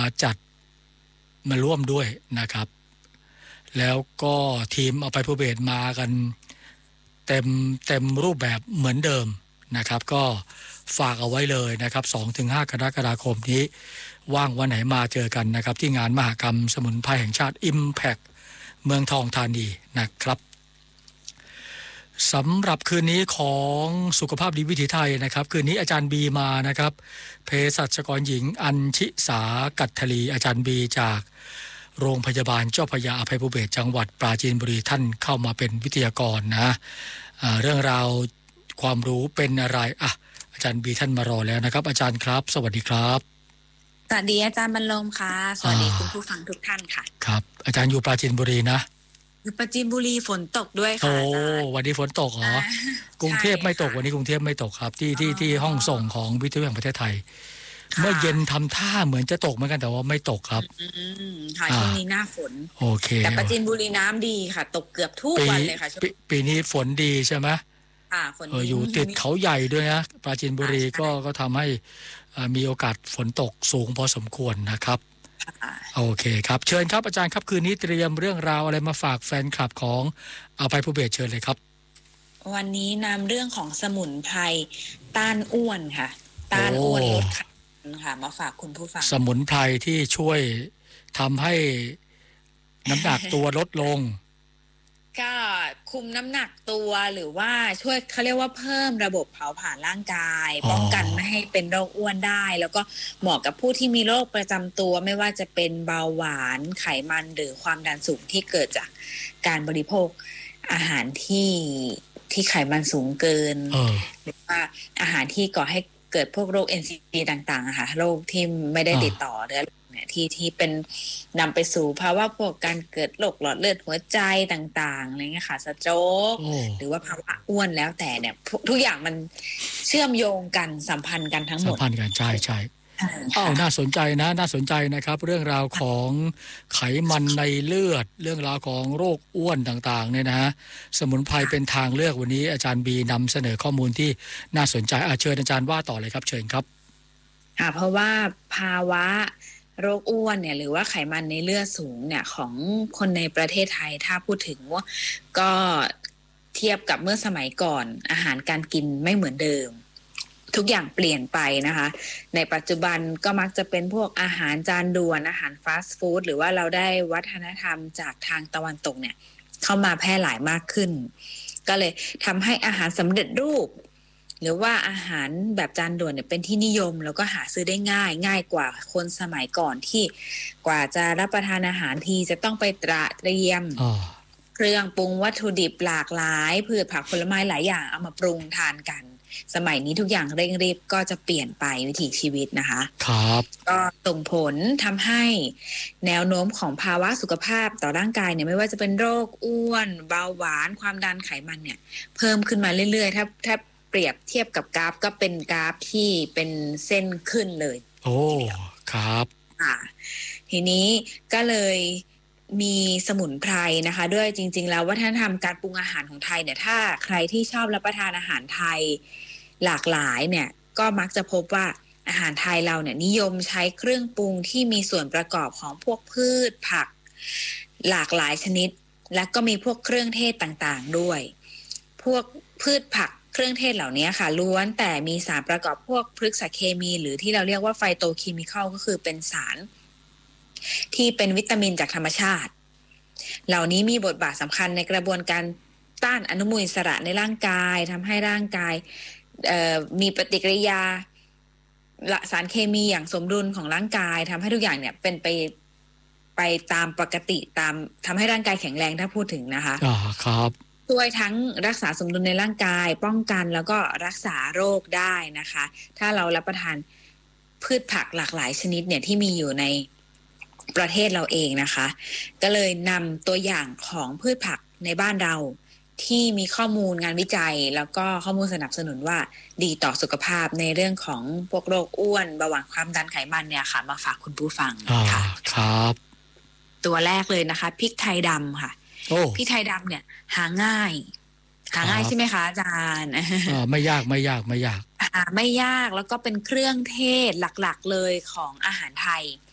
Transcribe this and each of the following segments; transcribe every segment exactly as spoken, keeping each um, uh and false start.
จัดมาร่วมด้วยนะครับแล้วก็ทีมเอาไปผู้เบสมากันเต็มเต็มรูปแบบเหมือนเดิมนะครับก็ฝากเอาไว้เลยนะครับ สองถึงห้า กรกฎาคมนี้ว่างวันไหนมาเจอกันนะครับที่งานมหกรรมสมุนไพรแห่งชาติ Impact เมืองทองธานีนะครับสำหรับคืนนี้ของสุขภาพดีวิถีไทยนะครับคืนนี้อาจารย์บีมานะครับเภสัชกรหญิงอัญชิสากัตถลีอาจารย์บีจากโรงพยาบาลเจ้าพระยาอภัยภูเบศรจังหวัดปราจีนบุรีท่านเข้ามาเป็นวิทยากรนะเรื่องราวความรู้เป็นอะไรอ่ะอาจารย์บีท่านมารอแล้วนะครับอาจารย์ครับสวัสดีครับสวัสดีอาจารย์บรรลมค่ะสวัสดีคุณผู้ฟังทุกท่านค่ะครับอาจารย์อยู่ปราจีนบุรีนะอยู่ปราจีนบุรีฝนตกด้วยค่ะอาจารย์วันนี้ฝนตกเหรอกรุงเทพไม่ตกวันนี้กรุงเทพไม่ตกครับที่ที่ที่ห้องส่งของวิทยุแห่งประเทศไทยเมื่อเย็นทำท่าเหมือนจะตกเหมือนกันแต่ว่าไม่ตกครับอืมค่ะช่วงนี้หน้าฝนโอเคแต่ปราจีนบุรีน้ำดีค่ะตกเกือบทุกวันเลยค่ะปปีนี้ฝนดีใช่ไหมค่ะฝนดีอยู่ติดเขาใหญ่ด้วยนะปราจีนบุรีก็ก็ทำให้มีโอกาสฝนตกสูงพอสมควรนะครับโอเคครับเชิญครับอาจารย์ครับคืนนี้เตรียมเรื่องราวอะไรมาฝากแฟนคลับของอภัยภูเบศรเชิญเลยครับวันนี้นำเรื่องของสมุนไพรต้านอ้วนค่ะต้านอ้วนลดไขมันค่ะมาฝากคุณผู้ฟังสมุนไพรที่ช่วยทำให้น้ำหนักตัวลดลงก็คุมน้ำหนักตัวหรือว่าช่วยเขาเรียกว่าเพิ่มระบบเผาผลาญร่างกายป้องกันไม่ให้เป็นโรคอ้วนได้แล้วก็เหมาะกับผู้ที่มีโรคประจำตัวไม่ว่าจะเป็นเบาหวานไขมันหรือความดันสูงที่เกิดจากการบริโภคอาหารที่ที่ไขมันสูงเกินหรือว่าอาหารที่ก่อให้เกิดพวกโรค เอ็น ซี ดี ต่างๆอะค่ะโรคที่ไม่ได้ติดต่อเรื้อรังเนี่ยที่ที่เป็นนำไปสู่ภาวะพวกการเกิดโรคหลอดเลือดหัวใจต่างๆอะไรเงี้ยค่ะสโตรกหรือว่าภาวะอ้วนแล้วแต่เนี่ยทุกอย่างมันเชื่อมโยงกันสัมพันธ์กันทั้งหมดสัมพันธ์กันใช่ใช่อ้าวน่าสนใจนะน่าสนใจนะครับเรื่องราวของไขมันในเลือดเรื่องราวของโรคอ้วนต่างๆเนี่ยนะฮะสมุนไพรเป็นทางเลือกวันนี้อาจารย์บีนำเสนอข้อมูลที่น่าสนใจอาเชิญอาจารย์ว่าต่อเลยครับเชิญครับค่ะเพราะว่าภาวะโรคอ้วนเนี่ยหรือว่าไขมันในเลือดสูงเนี่ยของคนในประเทศไทยถ้าพูดถึงว่าก็เทียบกับเมื่อสมัยก่อนอาหารการกินไม่เหมือนเดิมทุกอย่างเปลี่ยนไปนะคะในปัจจุบันก็มักจะเป็นพวกอาหารจานด่วนอาหารฟาสต์ฟู้ดหรือว่าเราได้วัฒนธรรมจากทางตะวันตกเนี่ยเข้ามาแพร่หลายมากขึ้นก็เลยทำให้อาหารสำเร็จรูปหรือว่าอาหารแบบจานด่วนเนี่ยเป็นที่นิยมแล้วก็หาซื้อได้ง่ายง่ายกว่าคนสมัยก่อนที่กว่าจะรับประทานอาหารทีจะต้องไปตระเตรียมเครื่องปรุงวัตถุดิบหลากหลายพืชผักผลไม้หลายอย่างเอามาปรุงทานกันสมัยนี้ทุกอย่างเร่งรีบก็จะเปลี่ยนไปวิถีชีวิตนะคะครับก็ส่งผลทำให้แนวโน้มของภาวะสุขภาพต่อร่างกายเนี่ยไม่ว่าจะเป็นโรคอ้วนเบาหวานความดันไขมันเนี่ยเพิ่มขึ้นมาเรื่อยๆถ้าถ้าเปรียบเทียบกับกราฟก็เป็นกราฟที่เป็นเส้นขึ้นเลยโอ้ครับค่ะทีนี้ก็เลยมีสมุนไพรนะคะด้วยจริงๆแล้ววัฒนธรรมการปรุงอาหารของไทยเนี่ยถ้าใครที่ชอบรับประทานอาหารไทยหลากหลายเนี่ยก็มักจะพบว่าอาหารไทยเราเนี่ยนิยมใช้เครื่องปรุงที่มีส่วนประกอบของพวกพืชผักหลากหลายชนิดและก็มีพวกเครื่องเทศต่างๆด้วยพวกพืชผักเครื่องเทศเหล่านี้ค่ะล้วนแต่มีสารประกอบพวกพฤกษเคมีหรือที่เราเรียกว่าไฟโตเคมีคอลก็คือเป็นสารที่เป็นวิตามินจากธรรมชาติเหล่านี้มีบทบาทสำคัญในกระบวนการต้านอนุมูลอิสระในร่างกายทำให้ร่างกายมีปฏิกิริยาสารเคมีอย่างสมดุลของร่างกายทำให้ทุกอย่างเนี่ยเป็นไปไปตามปกติตามทำให้ร่างกายแข็งแรงถ้าพูดถึงนะคะอ่าครับช่วยทั้งรักษาสมดุลในร่างกายป้องกันแล้วก็รักษาโรคได้นะคะถ้าเรารับประทานพืชผักหลากหลายชนิดเนี่ยที่มีอยู่ในประเทศเราเองนะคะก็เลยนำตัวอย่างของพืชผักในบ้านเราที่มีข้อมูลงานวิจัยแล้วก็ข้อมูลสนับสนุนว่าดีต่อสุขภาพในเรื่องของพวกโรคอ้วนเบาหวานความดันไขมันเนี่ยค่ะมาฝากคุณผู้ฟังค่ะครับตัวแรกเลยนะคะพริกไทยดำค่ะพริกไทยดำเนี่ยหาง่ายหาง่ายใช่ไหมคะอาจารย์ไม่ยากไม่ยากไม่ยากหาไม่ยากแล้วก็เป็นเครื่องเทศหลักๆเลยของอาหารไทย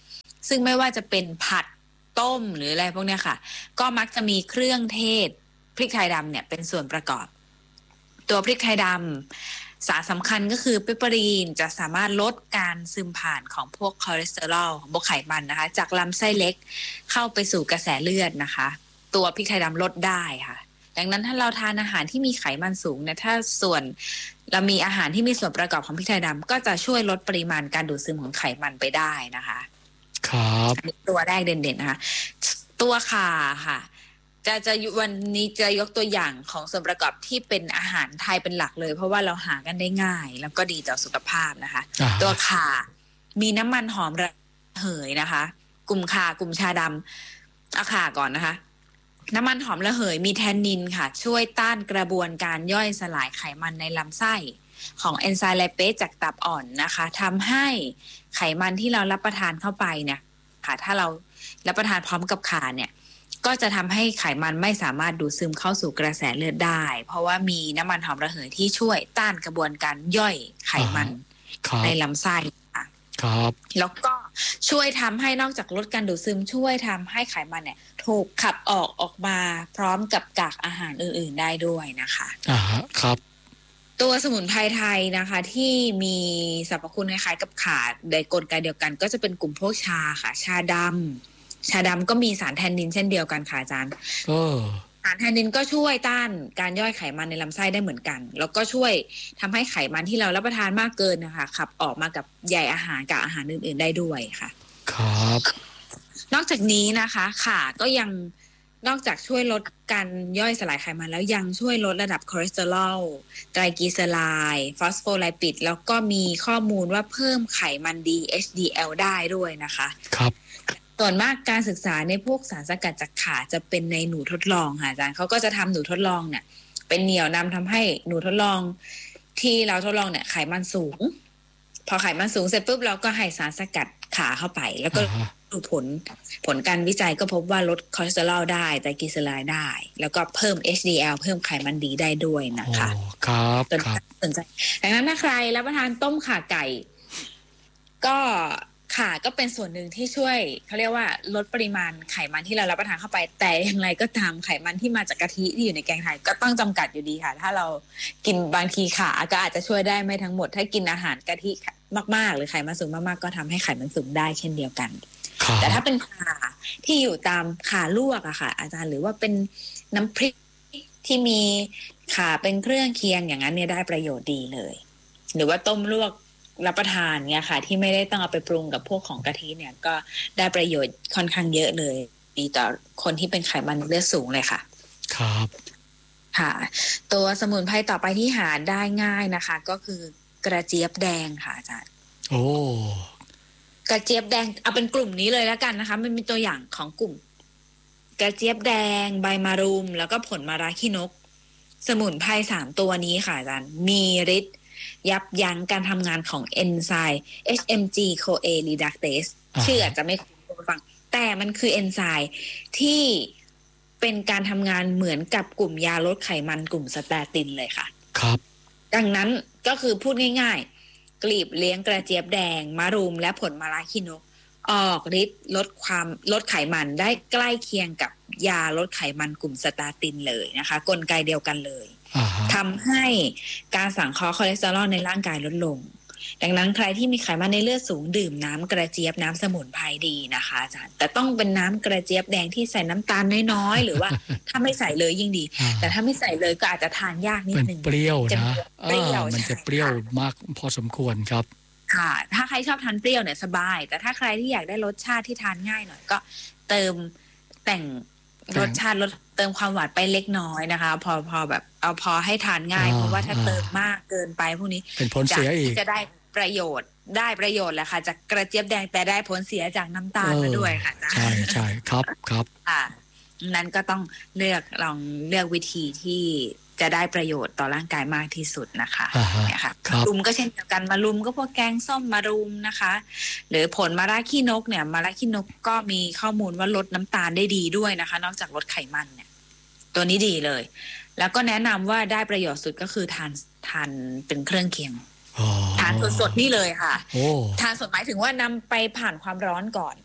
ซึ่งไม่ว่าจะเป็นผัดต้มหรืออะไรพวกเนี้ยค่ะก็มักจะมีเครื่องเทศพริกไทยดำเนี่ยเป็นส่วนประกอบตัวพริกไทยดำสารสำคัญก็คือเปปเปอรีนจะสามารถลดการซึมผ่านของพวกคอเลสเตอรอลพวกไขมันนะคะจากลำไส้เล็กเข้าไปสู่กระแสเลือดนะคะตัวพริกไทยดำลดได้ค่ะดังนั้นถ้าเราทานอาหารที่มีไขมันสูงเนี่ยถ้าส่วนเรามีอาหารที่มีส่วนประกอบของพริกไทยดำก็จะช่วยลดปริมาณการดูดซึมของไขมันไปได้นะคะครับตัวแรกเด่นๆนะคะตัวข่าค่ะจะจะวันนี้จะยกตัวอย่างของส่วนประกอบที่เป็นอาหารไทยเป็นหลักเลยเพราะว่าเราหากันได้ง่ายแล้วก็ดีต่อสุขภาพนะคะตัวข่ามีน้ำมันหอมระเหยนะคะกลุ่มข่ากลุ่มชาดำเอาข่าก่อนนะคะน้ำมันหอมระเหยมีแทนนินค่ะช่วยต้านกระบวนการย่อยสลายไขมันในลำไส้ของเอนไซม์ไลเปสจากตับอ่อนนะคะทำให้ไขมันที่เรารับประทานเข้าไปเนี่ยค่ะถ้าเรารับประทานพร้อมกับข่าเนี่ยก็จะทำให้ไขมันไม่สามารถดูดซึมเข้าสู่กระแสเลือดได้เพราะว่ามีน้ำมันหอมระเหยที่ช่วยต้านกระบวนการย่อยไขมันในลำไส้ค่ะครับแล้วก็ช่วยทำให้นอกจากลดการดูดซึมช่วยทำให้ไขมันเนี่ยถูกขับออกออกมาพร้อมกับกากอาหารอื่นๆได้ด้วยนะคะอ่าครับตัวสมุนไพรไทยนะคะที่มีสรรพคุณคล้ายๆกับข่าในกลไกเดียวกันก็จะเป็นกลุ่มพวกชาค่ะชาดำชาดำก็มีสารแทนนินเช่นเดียวกันค่ะอาจารย์สารแทนนินก็ช่วยต้านการย่อยไขมันในลำไส้ได้เหมือนกันแล้วก็ช่วยทำให้ไขมันที่เรารับประทานมากเกินนะคะขับออกมากับใยอาหารกับอาหารอื่นๆได้ด้วยค่ะครับนอกจากนี้นะคะข่าก็ยังนอกจากช่วยลดการย่อยสลายไขมันแล้วยังช่วยลดระดับคอเลสเตอรอลไตรกลีเซอไรด์ฟอสโฟไลปิดแล้วก็มีข้อมูลว่าเพิ่มไขมันดี เอช ดี แอล ได้ด้วยนะคะครับส่วนมากการศึกษาในพวกสารสกัดจากข่าจะเป็นในหนูทดลองค่ะอาจารย์เขาก็จะทำหนูทดลองเนี่ยเป็นเหนี่ยวนำทำให้หนูทดลองที่เราทดลองเนี่ยไขมันสูงพอไขมันสูงเสร็จปุ๊บเราก็ให้สารสกัดข่าเข้าไปแล้วก็ดูผลผลการวิจัยก็พบว่าลดคอเลสเตอรอลได้ไตรกลีเซอไรด์ได้แล้วก็เพิ่ม เอช ดี แอล เพิ่มไขมันดีได้ด้วยนะคะครับครับสนใจดังนั้นถ้าใครรับประทานต้มข่าไก่ก็ข่าก็เป็นส่วนหนึ่งที่ช่วยเขาเรียกว่าลดปริมาณไขมันที่เรารับประทานเข้าไปแต่อย่างไรก็ตามไขมันที่มาจากกะทิที่อยู่ในแกงไทยก็ต้องจำกัดอยู่ดีค่ะถ้าเรากินบางทีข่าก็อาจจะช่วยได้ไม่ทั้งหมดถ้ากินอาหารกะทิมากๆหรือไขมันสูงมากๆก็ทำให้ไขมันสูงได้เช่นเดียวกันแต่ถ้าเป็นข่าที่อยู่ตามข่าลวกอะค่ะอาจารย์หรือว่าเป็นน้ำพริกที่มีข่าเป็นเครื่องเคียงอย่างนั้นเนี่ยได้ประโยชน์ดีเลยหรือว่าต้มลวกรับประทานเนี่ยค่ะที่ไม่ได้ต้องเอาไปปรุงกับพวกของกะทิเนี่ยก็ได้ประโยชน์ค่อนข้างเยอะเลยดีต่อคนที่เป็นไขมันเลือดสูงเลยค่ะครับค่ะตัวสมุนไพรต่อไปที่หาได้ง่ายนะคะก็คือกระเจี๊ยบแดงค่ะอาจารย์โอ้กระเจี๊ยบแดงเอาเป็นกลุ่มนี้เลยแล้วกันนะคะมันมีตัวอย่างของกลุ่มกระเจี๊ยบแดงใบมะรุมแล้วก็ผลมะระขี้นกสมุนไพรสามตัวนี้ค่ะอาจารย์มีฤทธิ์ยับยั้งการทำงานของเอนไซม์ เอช เอ็ม จี โค เอ Reductase ชื่ออาจจะไม่คุ้นฟังแต่มันคือเอนไซม์ที่เป็นการทำงานเหมือนกับกลุ่มยาลดไขมันกลุ่มสเตตินเลยค่ะครับดังนั้นก็คือพูดง่ายๆกลีบเลี้ยงกระเจี๊ยบแดงมะรุมและผลมะระขี้นกออกฤทธิ์ลดความลดไขมันได้ใกล้เคียงกับยาลดไขมันกลุ่มสเตตินเลยนะคะกลไกเดียวกันเลยทำให้การสังเคราะห์คอเลสเตอรอลในร่างกายลดลงดังนั้นใครที่มีไขมันในเลือดสูงดื่มน้ำกระเจี๊ยบน้ำสมุนไพรดีนะคะอาจารย์แต่ต้องเป็นน้ำกระเจี๊ยบแดงที่ใส่น้ำตาลน้อยๆหรือว่าถ้าไม่ใส่เลยยิ่งดีแต่ถ้าไม่ใส่เลยก็อาจจะทานยากนิดนึงเปรี้ยวนะเปรี้ยวมันจะเปรี้ยวมากพอสมควรครับค่ะถ้าใครชอบทานเปรี้ยวเนี่ยสบายแต่ถ้าใครที่อยากได้รสชาติที่ทานง่ายหน่อยก็เติมแต่งรสชาติลดเติมความหวานไปเล็กน้อยนะคะพอพอแบบเอาพอให้ทานง่ายเพราะว่าถ้าเติมมากเกินไปพวกนี้เป็นผลเสียอีกจะได้ประโยชน์ได้ประโยชน์แหละค่ะจากกระเจี๊ยบแดงแต่ได้ผลเสียจากน้ำตาลมาด้วยค่ะใช่ใช่ครับครับค่ะนั้นก็ต้องเลือกลองเลือกวิธีที่จะได้ประโยชน์ต่อร่างกายมากที่สุดนะคะเนี่ยค่ะมะรุมก็เช่นเดียวกันมะรุมก็พวกแกงส้มมะรุมนะคะหรือผลมะระขี้นกเนี่ยมะระขี้นกก็มีข้อมูลว่าลดน้ำตาลได้ดีด้วยนะคะนอกจากลดไขมันเนี่ยตัวนี้ดีเลยแล้วก็แนะนำว่าได้ประโยชน์สุดก็คือทานทานเป็นเครื่องเคียงทานสดๆนี่เลยค่ะทานสดหมายถึงว่านำไปผ่านความร้อนก่อน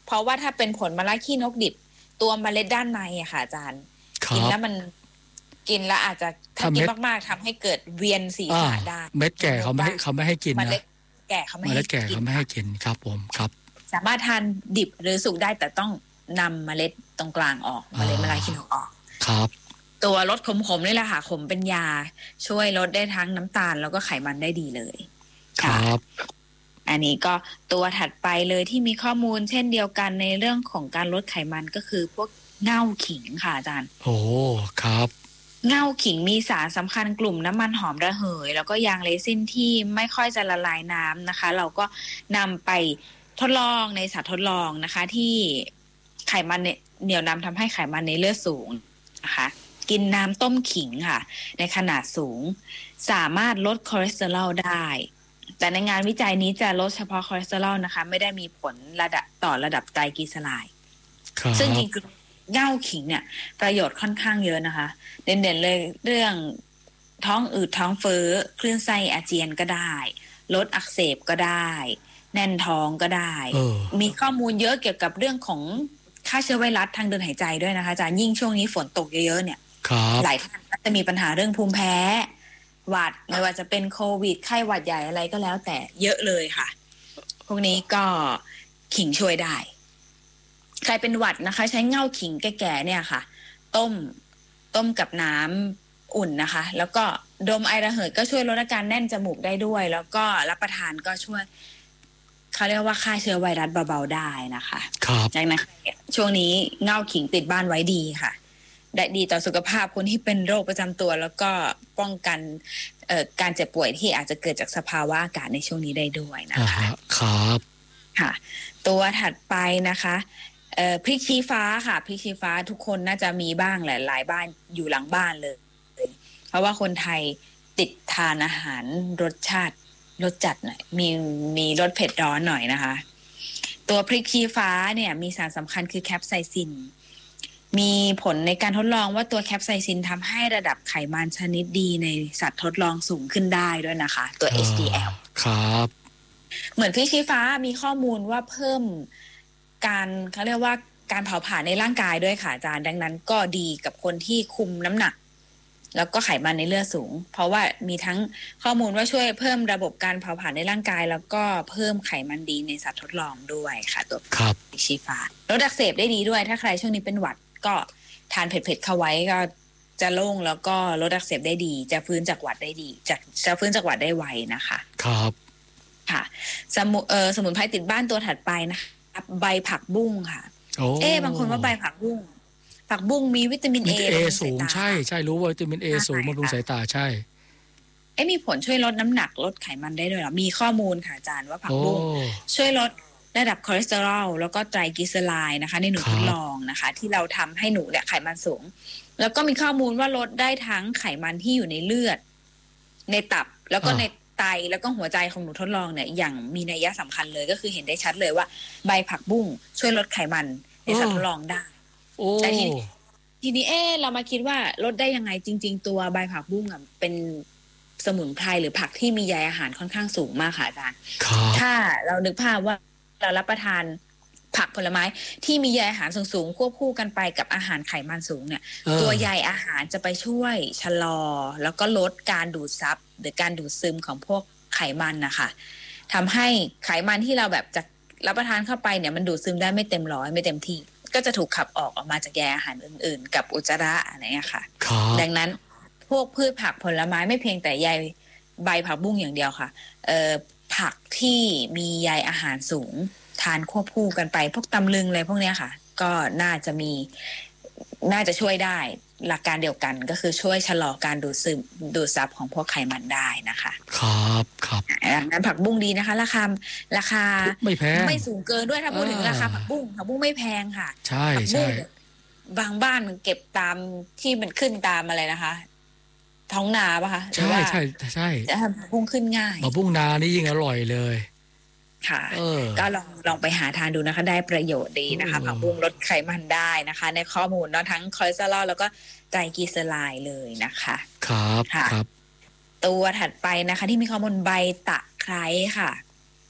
เพราะว่าถ้าเป็นผลมะระขี้นกดิบตัวเมล็ดด้านในอะค่ะอาจารย์กินแล้วมันกินแล้วอาจจะถ้ากินมากๆทำให้เกิดเวียนศีรษะได้เม็ดแก่เขาไม่ให้เขาไม่ให้กินนะเมล็ดแก่เขาไม่ให้กินเมล็ดแก่เขาไม่ให้กินครับผมครับสามารถทานดิบหรือสุกได้แต่ต้องนำเมล็ดตรงกลางออกเมล็ดมะระขี้นกออกครับตัวลดขมๆนี่แหละค่ะขมเป็นยาช่วยลดได้ทั้งน้ำตาลแล้วก็ไขมันได้ดีเลยครับอันนี้ก็ตัวถัดไปเลยที่มีข้อมูลเช่นเดียวกันในเรื่องของการลดไขมันก็คือพวกเง่าขิงค่ะอาจารย์โอ้ครับเง่าขิงมีสารสำคัญกลุ่มน้ำมันหอมระเหยแล้วก็ยางเรซินที่ไม่ค่อยจะละลายน้ำนะคะเราก็นำไปทดลองในสัตว์ทดลองนะคะที่ไขมันเหนียวนำทำให้ไขมันในเลือดสูงนะคะกินน้ำต้มขิงค่ะในขนาดสูงสามารถลดคอเลสเตอรอลได้แต่ในงานวิจัยนี้จะลดเฉพาะคอเลสเตอรอลนะคะไม่ได้มีผลระดับต่อระดับไตรกลีเซอไรด์ซึ่งจริงๆเง่าขิงเนี่ยประโยชน์ค่อนข้างเยอะนะคะเด่นๆเลยเรื่องท้องอืดท้องเฟ้อคลื่นไส้อาเจียนก็ได้ลดอักเสบก็ได้แน่นท้องก็ได้มีข้อมูลเยอะเกี่ยวกับเรื่องของฆ่าเชื้อไวรัสทางเดินหายใจด้วยนะคะอาจารย์ยิ่งช่วงนี้ฝนตกเยอะๆเนี่ยหลายท่านก็จะมีปัญหาเรื่องภูมิแพ้หวัดไม่ว่าจะเป็นโควิดไข้หวัดใหญ่อะไรก็แล้วแต่เยอะเลยค่ะพวกนี้ก็ขิงช่วยได้ใครเป็นหวัดนะคะใช้เง่าขิงแก่ๆเนี่ยค่ะต้มต้มกับน้ำอุ่นนะคะแล้วก็ดมไอระเหยก็ช่วยลดอาการแน่นจมูกได้ด้วยแล้วก็รับประทานก็ช่วยเขาเรียกว่าฆ่าเชื้อไวรัสเบาๆได้นะคะครับจากนั้นช่วงนี้เง่าขิงติดบ้านไว้ดีค่ะได้ดีต่อสุขภาพคนที่เป็นโรคประจำตัวแล้วก็ป้องกันเอ่อการเจ็บป่วยที่อาจจะเกิดจากสภาวะอากาศในช่วงนี้ได้ด้วยนะคะครับค่ะตัวถัดไปนะคะเอ่อพริกชี้ฟ้าค่ะพริกชี้ฟ้าทุกคนน่าจะมีบ้างแหละหลายบ้านอยู่หลังบ้านเลยเพราะว่าคนไทยติดทานอาหารรสชาติรสจัดหน่อยมีมีรสเผ็ดร้อนหน่อยนะคะตัวพริกชี้ฟ้าเนี่ยมีสารสำคัญคือแคปไซซินมีผลในการทดลองว่าตัวแคปไซซินทำให้ระดับไขมันชนิดดีในสัตว์ทดลองสูงขึ้นได้ด้วยนะคะตัว เอช ดี แอลครับเหมือนพริกชี้ฟ้ามีข้อมูลว่าเพิ่มการเขาเรียกว่าการเผาผลาญในร่างกายด้วยค่ะอาจารย์ดังนั้นก็ดีกับคนที่คุมน้ำหนักแล้วก็ไขมันในเลือดสูงเพราะว่ามีทั้งข้อมูลว่าช่วยเพิ่มระบบการเผาผลาญในร่างกายแล้วก็เพิ่มไขมันดีในสัตว์ทดลองด้วยค่ะตัวพริกชี้ฟ้าลดอักเสบได้ดีด้วยถ้าใครช่วงนี้เป็นหวัดก็ทานเผ็ดๆเข้าไว้ก็จะโล่งแล้วก็ลดอักเสบได้ดีจะฟื้นจากหวัดได้ดีจะจะฟื้นจากหวัดได้ไวนะคะครับค่ะสมุเอ่อสมุนไพรติดบ้านตัวถัดไปนะคะใบผักบุ้งค่ะเอ๊ะบางคนว่าใบผักบุ้งผักบุ้งมีวิตามิน A สูงใช่ใช่รู้ว่าวิตามิน A สูงบำรุงสายตาใช่เอ๊ะมีผลช่วยลดน้ำหนักลดไขมันได้ด้วยเหรอมีข้อมูลค่ะอาจารย์ว่าผักบุ้งช่วยลดระดับคอเลสเตอรอลแล้วก็ไตรกลีเซอไรด์นะคะในหนูทดลองนะคะที่เราทำให้หนูเนี่ยไขมันสูงแล้วก็มีข้อมูลว่าลดได้ทั้งไขมันที่อยู่ในเลือดในตับแล้วก็ในไตแล้วก็หัวใจของหนูทดลองเนี่ยอย่างมีนัยสำคัญเลยก็คือเห็นได้ชัดเลยว่าใบผักบุ้งช่วยลดไขมันในสัตว์ทดลองได้แต่ทีนี้ทีนี้เอ๊ะเรามาคิดว่าลดได้ยังไงจริงๆตัวใบผักบุ้งอ่ะเป็นสมุนไพรหรือผักที่มีใยอาหารค่อนข้างสูงมากค่ะอาจารย์ถ้าเรานึกภาพว่าเรารับประทานผักผลไม้ที่มีใยอาหารสูงๆควบคู่กันไปกับอาหารไขมันสูงเนี่ยตัวใยอาหารจะไปช่วยชะลอแล้วก็ลดการดูดซับหรือการดูดซึมของพวกไขมันนะคะทำให้ไขมันที่เราแบบจะรับประทานเข้าไปเนี่ยมันดูดซึมได้ไม่เต็มร้อยไม่เต็มที่ก็จะถูกขับออกออกมาจากใยอาหารอื่นๆกับอุจจาระอะไรเงี้ยค่ะดังนั้นพวกพืชผักผลไม้ไม่เพียงแต่ใยใบผักบุ้งอย่างเดียวค่ะเอ่อผักที่มีใยอาหารสูงทานควบคู่กันไปพวกตำลึงอะไรพวกนี้ค่ะก็น่าจะมีน่าจะช่วยได้หลักการเดียวกันก็คือช่วยชะลอการดูดซึมดูดซับของพวกไขมันได้นะคะครับครับดังนั้นผักบุ้งดีนะคะราคาราคาไม่แพงไม่สูงเกินด้วยถ้าพูดถึงราคาผักบุ้งผักบุ้งไม่แพงค่ะใช่ใช่บางบ้านเก็บตามที่มันขึ้นตามอะไรนะคะท้องนาป่ะคะใช่ใช่ใช่จะทำผักบุ้งขึ้นง่ายผักบุ้งนานี่ยิ่งอร่อยเลยค่ะก็ลองลองไปหาทานดูนะคะได้ประโยชน์ดีนะคะผักบุ้งลดไขมันได้นะคะในข้อมูลเนาะทั้งคอเลสเตอรอลแล้วก็ไตรกลีเซอไรด์เลยนะคะครับครับตัวถัดไปนะคะที่มีข้อมูลใบตะไคร้ค่ะ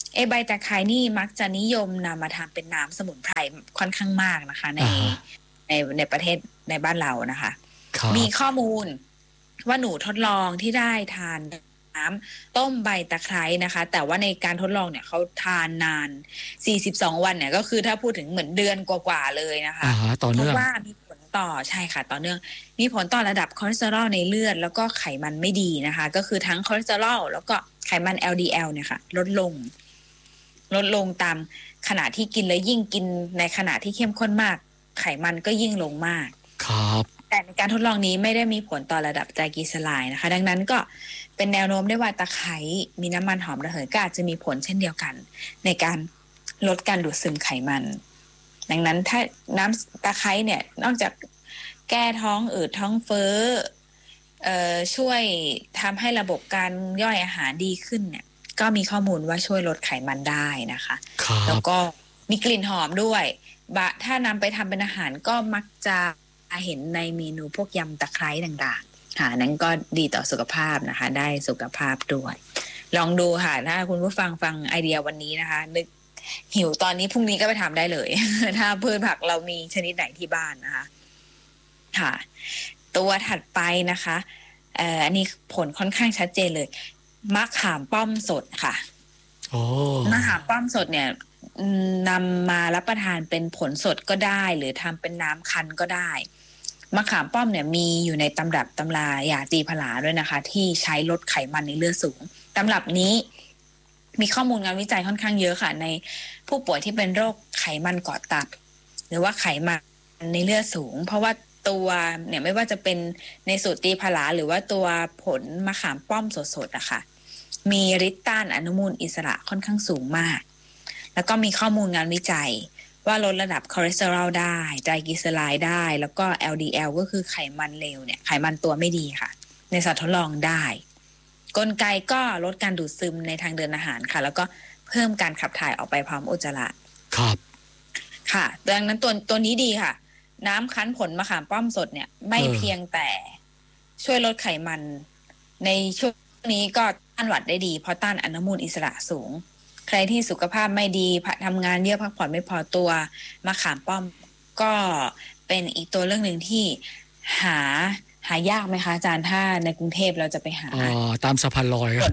ไอใบตะไคร้นี่มักจะนิยมนำมาทำเป็นน้ำสมุนไพรค่อนข้างมากนะคะในในในประเทศในบ้านเรานะคะมีข้อมูลว่าหนูทดลองที่ได้ทานน้ำต้มใบตะไคร้นะคะแต่ว่าในการทดลองเนี่ยเขาทานนานสี่สิบสองวันเนี่ยก็คือถ้าพูดถึงเหมือนเดือนกว่าๆเลยนะคะเพราะว่ามีผลต่อใช่ค่ะต่อเนื่องมีผลต่อระดับคอเลสเตอรอลในเลือดแล้วก็ไขมันไม่ดีนะคะก็คือทั้งคอเลสเตอรอลแล้วก็ไขมัน แอล ดี แอล เนี่ยค่ะลดลงลดลงตามขณะที่กินและยิ่งกินในขณะที่เข้มข้นมากไขมันก็ยิ่งลงมากครับแต่ในการทดลองนี้ไม่ได้มีผลต่อระดับไตรกลีเซอไรด์นะคะดังนั้นก็เป็นแนวโน้มได้ว่าตะไคร้มีน้ำมันหอมระเหยก็อาจจะมีผลเช่นเดียวกันในการลดการดูดซึมไขมันดังนั้นถ้าน้ำตะไคร้เนี่ยนอกจากแก้ท้องอืดท้องเฟ้อเอ่อช่วยทำให้ระบบการย่อยอาหารดีขึ้นเนี่ยก็มีข้อมูลว่าช่วยลดไขมันได้นะคะแล้วก็มีกลิ่นหอมด้วยบะถ้านำไปทำเป็นอาหารก็มักจะเห็นในเมนูพวกยำตะไคร้ต่างๆค่ะนั้นก็ดีต่อสุขภาพนะคะได้สุขภาพด้วยลองดูค่ะถ้าคุณผู้ฟังฟังไอเดียวันนี้นะคะนึกหิวตอนนี้พรุ่งนี้ก็ไปทำได้เลย ถ้าพืชผักเรามีชนิดไหนที่บ้านนะคะค่ะตัวถัดไปนะคะเอ่ออันนี้ผลค่อนข้างชัดเจนเลยมะขามป้อมสดค่ะโอ้มะขามป้อมสดเนี่ยนำมารับประทานเป็นผลสดก็ได้หรือทำเป็นน้ำคั้นก็ได้มะขามป้อมเนี่ยมีอยู่ในตำรับตำรายาตีผลาด้วยนะคะที่ใช้ลดไขมันในเลือดสูงตำรับนี้มีข้อมูลงานวิจัยค่อนข้างเยอะค่ะในผู้ป่วยที่เป็นโรคไขมันเกาะตับหรือว่าไขมันในเลือดสูงเพราะว่าตัวเนี่ยไม่ว่าจะเป็นในสูตรตีผลาหรือว่าตัวผลมะขามป้อมสดๆอะค่ะมีฤทธิ์ต้านอนุมูลอิสระค่อนข้างสูงมากแล้วก็มีข้อมูลงานวิจัยว่าลดระดับคอเลสเตอรอลได้ไตรกลีเซอไรด์ได้แล้วก็ แอล ดี แอล ก็คือไขมันเลวเนี่ยไขมันตัวไม่ดีค่ะในสัตว์ทดลองได้กลไกก็ลดการดูดซึมในทางเดินอาหารค่ะแล้วก็เพิ่มการขับถ่ายออกไปพร้อมอุจจาระครับค่ะดังนั้นตัวตัวนี้ดีค่ะน้ำคั้นผลมะขามป้อมสดเนี่ยไม่เพียงแต่ช่วยลดไขมันในช่วงนี้ก็ต้านหวัดได้ดีเพราะต้านอนุมูลอิสระสูงใครที่สุขภาพไม่ดีทำงานเยอะพักผ่อนไม่พอตัวมะขามป้อมก็เป็นอีกตัวเรื่องหนึ่งที่หาหายากไหมคะอาจารย์ถ้าในกรุงเทพเราจะไปหาอ๋อตามสะพานลอยครับ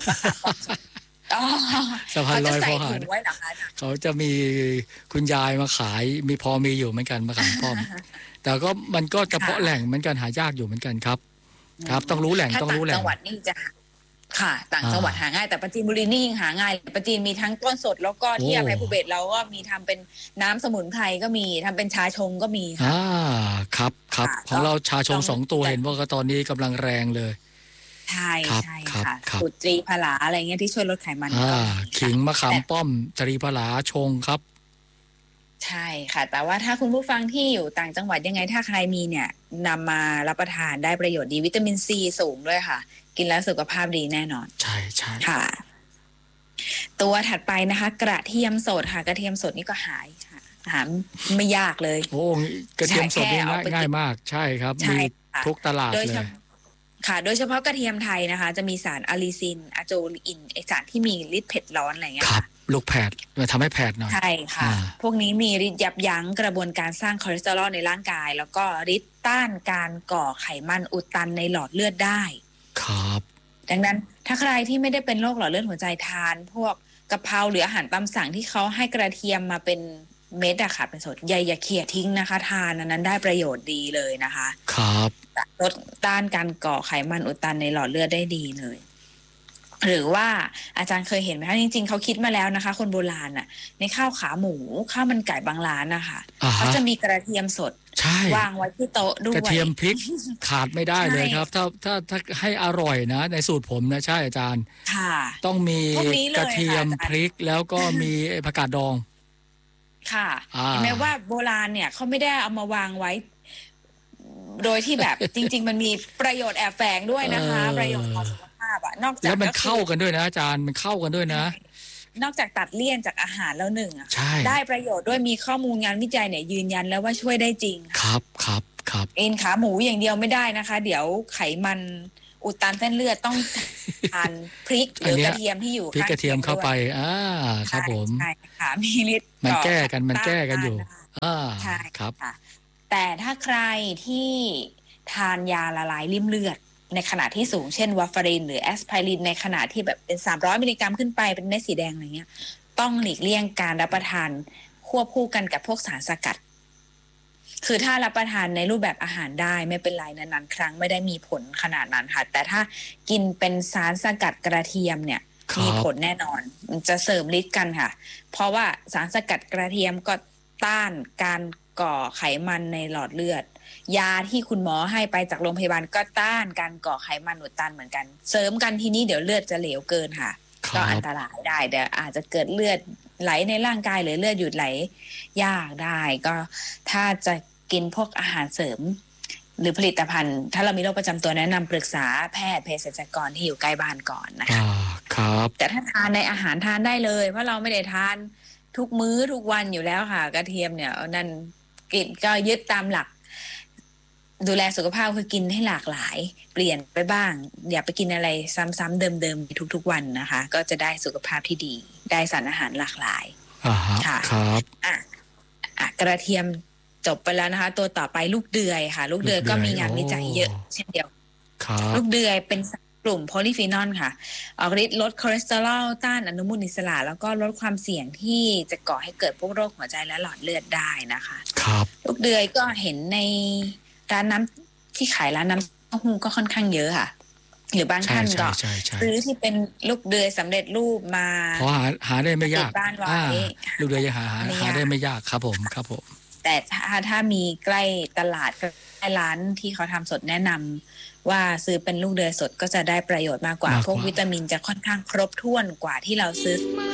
สะพานลอยพอหาเขาจะมีคุณยายมาขายมีพอมีอยู่เหมือนกันมะขามป้อมแต่ก็มันก็เฉพาะแหล่งเหมือนกันหายากอยู่เหมือนกันครับครับต้องรู้แหล่งต้องรู้แหล่งจังหวัดนี่จะค่ะต่างจังหวัดหาง่ายแต่ปราจีนบุรีนี่ยิ่งหาง่ายปราจีนมีทั้งต้นสดแล้วก็ที่อภัยภูเบศรเราก็มีทำเป็นน้ำสมุนไพรก็มีทำเป็นชาชงก็มีค่ะอ่าครับครับของเราชาชงสองตัวเห็นว่าก็ตอนนี้กำลังแรงเลยใช่ใช่ค่ะสูตรตรีผลาอะไรเงี้ยที่ช่วยลดไขมันอ่าขิงมะขามป้อมตรีผลาชงครับใช่ค่ะแต่ว่าถ้าคุณผู้ฟังที่อยู่ต่างจังหวัดยังไงถ้าใครมีเนี่ยนำมารับประทานได้ประโยชน์ดีวิตามินซีสูงด้วยค่ะกินแล้วสุขภาพดีแน่นอนใช่ใช่ค่ะตัวถัดไปนะคะกระเทียมสดค่ะกระเทียมสดนี่ก็หายค่ะหาไม่ยากเลยโอ้กระเทียมสดนี่ง่ายง่ายมากใช่ครับมีทุกตลาดเลยค่ะโดยเฉพาะกระเทียมไทยนะคะจะมีสารอะลิซินอะโจลินไอสารที่มีฤทธิ์เผ็ดร้อนอะไรเงี้ยครับลูกแผดมาทำให้แผดหน่อยใช่ค่ะพวกนี้มีฤทธิ์ยับยั้งกระบวนการสร้างคอเลสเตอรอลในร่างกายแล้วก็ฤทธิ์ต้านการก่อไขมันอุดตันในหลอดเลือดได้ครับดังนั้นถ้าใครที่ไม่ได้เป็นโรคหลอดเลือดหัวใจทานพวกกะเพราหรืออาหารตามสั่งที่เขาให้กระเทียมมาเป็นเม็ดอะค่ะเป็นสดอย่าอย่าเขี่ยทิ้งนะคะทานอันนั้นได้ประโยชน์ดีเลยนะคะครับลดต้านการก่อไขมันอุดตันในหลอดเลือดได้ดีเลยหรือว่าอาจารย์เคยเห็นไหมคะจริงๆเขาคิดมาแล้วนะคะคนโบราณน่ะในข้าวขาหมูข้าวมันไก่บางร้านนะคะเขาจะมีกระเทียมสดวางไว้ที่โต๊ะด้วยกระเทียมพริกขาดไม่ได้เลยครับถ้าถ้าถ้าให้อร่อยนะในสูตรผมนะใช่อาจารย์ต้องมีกระเทียมพริกแล้วก็มีผักกาดดองค่ะเห็นไหมว่าโบราณเนี่ยเขาไม่ได้เอามาวางไว้โดยที่แบบจริงๆมันมีประโยชน์แอบแฝงด้วยนะคะประโยชน์ต่อสุขภาพอะนอกจากแล้วมันเข้ากันด้วยนะอาจารย์มันเข้ากันด้วยนะนอกจากตัดเลี่ยนจากอาหารแล้วหนึ่งอะได้ประโยชน์ด้วยมีข้อมูลงานวิจัยเนี่ยยืนยันแล้วว่าช่วยได้จริงครับครับครับเอ็นขาหมูอย่างเดียวไม่ได้นะคะเดี๋ยวไขมันอุดตันเส้นเลือดต้องทานพริกหรือกระเทียมที่อยู่พริกกระเทียมเข้าไปอ่าครับผมใช่ค่ะมีฤทธิ์มันแก้กันมันแก้กันอยู่อ่าใช่ครับค่ะแต่ถ้าใครที่ทานยาละลายริ่มเลือดในขนาดที่สูงเช่นวาฟารินหรือแอสไพรินในขนาดที่แบบเป็นสามร้อยมิลลิกรัมขึ้นไปเป็นเม็ดสีแดงอะไรเงี้ยต้องหลีกเลี่ยงการรับประทานควบคู่กันกับพวกสารสกัดคือถ้ารับประทานในรูปแบบอาหารได้ไม่เป็นไรนานๆครั้งไม่ได้มีผลขนาดนั้นค่ะแต่ถ้ากินเป็นสารสกัดกระเทียมเนี่ยมีผลแน่นอนมันจะเสริมฤทธิ์กันค่ะเพราะว่าสารสกัดกระเทียมก็ต้านการก่อไขมันในหลอดเลือดยาที่คุณหมอให้ไปจากโรงพยาบาลก็ต้านการก่อไขมันอุดตันเหมือนกันเสริมกันทีนี้เดี๋ยวเลือดจะเหลวเกินค่ะก็อันตรายได้เดี๋ยวอาจจะเกิดเลือดไหลในร่างกายหรือเลือดหยุดไหลยากได้ก็ถ้าจะกินพวกอาหารเสริมหรือผลิตภัณฑ์ถ้าเรามีโรคประจำตัวแนะนำปรึกษาแพทย์เภสัชกรที่อยู่ใกล้บ้านก่อนนะคะครับแต่ถ้าทานในอาหารทานได้เลยเพราะเราไม่ได้ทานทุกมื้อทุกวันอยู่แล้วค่ะกระเทียมเนี่ยนั่นกินก็ยึดตามหลักดูแลสุขภาพคือกินให้หลากหลายเปลี่ยนไปบ้างอย่าไปกินอะไรซ้ำๆเดิมๆทุกๆวันนะคะก็จะได้สุขภาพที่ดีได้สารอาหารหลากหลายอ่าค่ะครับอ่ะอ่ะกระเทียมจบไปแล้วนะคะตัวต่อไปลูกเดือยค่ะลูกเดือยก็มีงานวิจัยเยอะเช่นเดียวลูกเดือยเป็นกลุ่มโพลีฟีนอลค่ะออกฤทธิ์ลดคอเลสเตอรอลต้านอนุมูลอิสระแล้วก็ลดความเสี่ยงที่จะก่อให้เกิดพวกโรคหัวใจและหลอดเลือดได้นะคะครับลูกเดือยก็เห็นในร้านน้ำที่ขายร้านน้ำเต้าหู้ก็ค่อนข้างเยอะค่ะหรือบางท่านก็ซื้อที่เป็นลูกเดือยสำเร็จรูปมาเพราะหาหาได้ไม่ยากบ้านไว้ลูกเดือยยังหาหาหาได้ไม่ยากครับผมครับผมแต่ถ้าถ้ามีใกล้ตลาดใกล้ร้านที่เขาทำสดแนะนำว่าซื้อเป็นลูกเดือยสดก็จะได้ประโยชน์มากกว่าพวกวิตามินจะค่อนข้างครบถ้วนกว่าที่เราซื้อ